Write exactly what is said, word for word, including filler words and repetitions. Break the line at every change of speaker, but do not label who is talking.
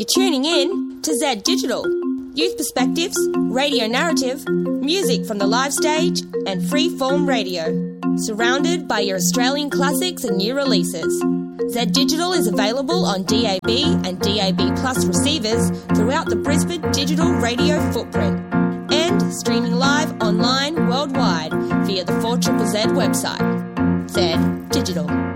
You're tuning in to Z Digital. Youth perspectives, radio narrative, music from the live stage and free-form radio. Surrounded by your Australian classics and new releases. Z Digital is available on D A B and D A B Plus receivers throughout the Brisbane digital radio footprint. And streaming live online worldwide via the four Z Z Z website. Z Digital.